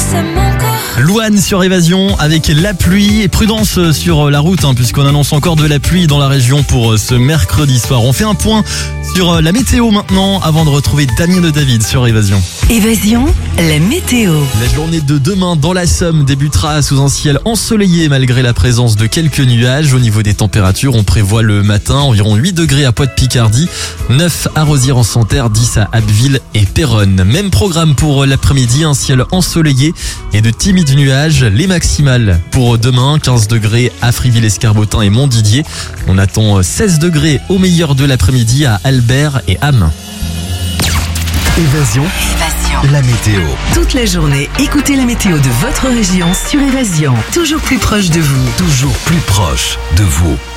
sème mon corps. Louane sur Évasion avec la pluie et prudence sur la route puisqu'on annonce encore de la pluie dans la région pour ce mercredi soir. On fait un point sur la météo maintenant avant de retrouver Damien de David sur Évasion. Évasion, la météo. La journée de demain dans la Somme débutera sous un ciel ensoleillé malgré la présence de quelques nuages. Au niveau des températures, on prévoit le matin environ 8 degrés à Poix-de-Picardie, 9 à Rosières-en-Santerre, 10 à Abbeville et Péronne. Même programme pour l'après-midi, un ciel ensoleillé et de timides nuages. Les maximales pour demain, 15 degrés à Friville-Escarbotin et Montdidier. On attend 16 degrés au meilleur de l'après-midi à Albert et Ham. Évasion, la météo. Toute la journée, écoutez la météo de votre région sur Évasion. Toujours plus proche de vous. Toujours plus proche de vous.